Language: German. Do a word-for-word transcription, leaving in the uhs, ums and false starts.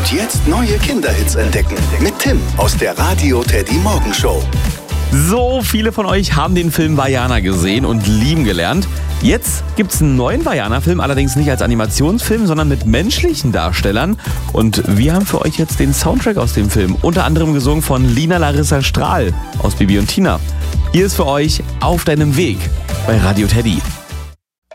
Und jetzt neue Kinderhits entdecken mit Tim aus der Radio Teddy Morgenshow. So viele von euch haben den Film Vaiana gesehen und lieben gelernt. Jetzt gibt es einen neuen Vaiana-Film, allerdings nicht als Animationsfilm, sondern mit menschlichen Darstellern. Und wir haben für euch jetzt den Soundtrack aus dem Film, unter anderem gesungen von Lina Larissa Strahl aus Bibi und Tina. Hier ist für euch Auf deinem Weg bei Radio Teddy.